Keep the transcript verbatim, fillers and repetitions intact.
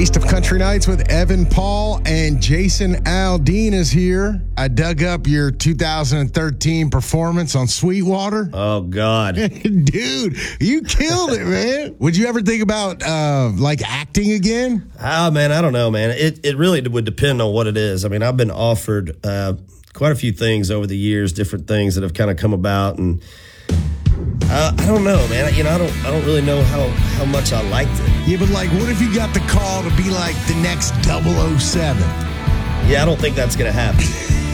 Taste of Country Nights with Evan Paul and Jason Aldean is here. I dug up your two thousand thirteen performance on Sweetwater. Oh, God. Dude, you killed it, man. Would you ever think about, uh, like, acting again? Oh, man, I don't know, man. It it really would depend on what it is. I mean, I've been offered uh, quite a few things over the years, different things that have kind of come about, and uh, I don't know, man. You know, I don't I don't really know how, how much I liked it. Yeah, but, like, what if you got the call to be, like, the next double oh seven? Yeah, I don't think that's going to happen.